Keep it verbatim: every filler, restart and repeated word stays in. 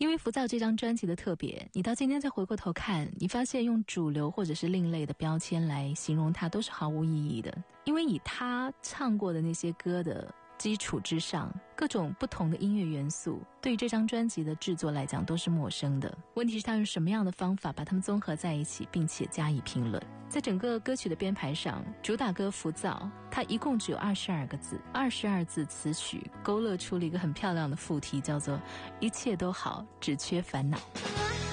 因为浮躁这张专辑的特别，你到今天再回过头看，你发现用主流或者是另类的标签来形容它都是毫无意义的。因为以他唱过的那些歌的基础之上，各种不同的音乐元素对于这张专辑的制作来讲都是陌生的。问题是他用什么样的方法把它们综合在一起，并且加以评论。在整个歌曲的编排上，主打歌浮躁它一共只有二十二个字，二十二字词曲勾勒出了一个很漂亮的副题，叫做一切都好，只缺烦恼。